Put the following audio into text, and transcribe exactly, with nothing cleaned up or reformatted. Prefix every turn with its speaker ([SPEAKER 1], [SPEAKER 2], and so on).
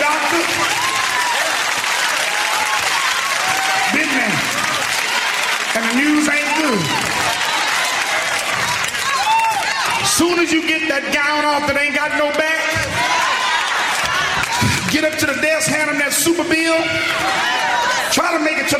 [SPEAKER 1] doctor. Didn't they? And the news ain't good. Soon as you get that gown off that ain't got no back, get up to the desk, hand them that super bill, try to make it to the